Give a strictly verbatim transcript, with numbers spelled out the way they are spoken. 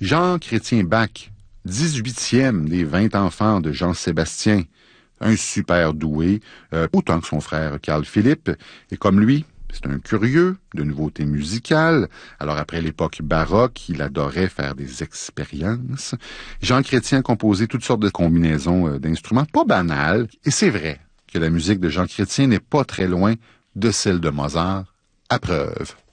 Jean Chrétien Bach, dix-huitième des vingt enfants de Jean-Sébastien, un super doué, euh, autant que son frère Carl Philippe, et comme lui, c'est un curieux de nouveautés musicales. Alors après l'époque baroque, il adorait faire des expériences. Jean Chrétien a composé toutes sortes de combinaisons euh, d'instruments pas banales, et c'est vrai que la musique de Jean Chrétien n'est pas très loin de celle de Mozart, à preuve.